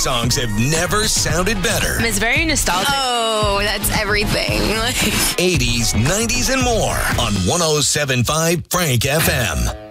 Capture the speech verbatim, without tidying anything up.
songs have never sounded better. It's very nostalgic. Oh, that's everything. eighties, nineties, and more on one oh seven point five Frank F M.